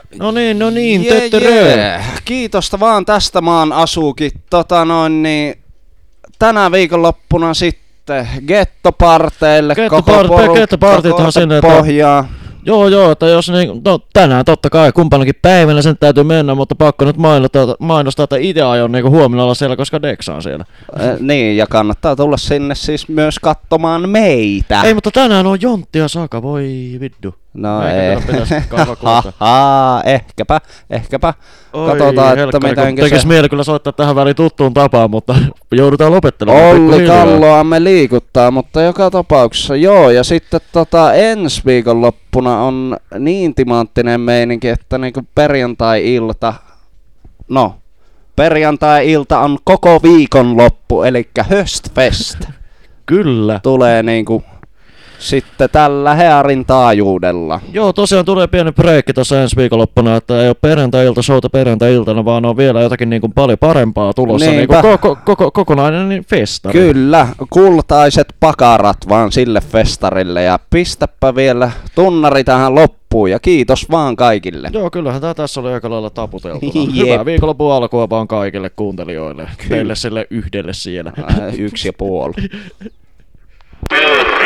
No niin, töttörö. Kiitosta vaan tästä maan asuukin. Niin tänä viikonloppuna sitten gettoparteille Gettopartithan sinne pohjaa. Joo, että jos niin, no tänään totta kai kumpanakin päivänä sen täytyy mennä, mutta pakko nyt mainostaa, että itse aion niinku huomenna olla siellä, koska Dexa on siellä. Niin, ja kannattaa tulla sinne siis myös katsomaan meitä. Ei, mutta tänään on Jonttia Saka, voi viddu. No ei. Ehkäpä. Oi, katsotaan, helkkari, että mitenkin tekis se... mieli kyllä soittaa tähän väliin tuttuun tapaan, mutta joudutaan lopettelemaan. Olli Kalloamme liikuttaa, mutta joka tapauksessa joo. Ja sitten ensi viikonloppuna on niin timanttinen meininki, että niinku perjantai-ilta... No, perjantai-ilta on koko viikonloppu, elikkä Höstfest. Kyllä. Tulee niinku... Sitten tällä hearin taajuudella. Joo, tosiaan tulee pieni breikki tuossa ensi viikonloppuna, että ei ole perjantai-ilta showta perjantai-iltana, vaan on vielä jotakin niin kuin paljon parempaa tulossa, niin kuin kokonainen niin festari. Kyllä, kultaiset pakarat vaan sille festarille ja pistäpä vielä tunnari tähän loppuun ja kiitos vaan kaikille. Joo, kyllähän tää tässä oli aika lailla taputeltuna. Hyvää viikonlopun alkua vaan kaikille kuuntelijoille, teille sille yhdelle siellä. 1,5.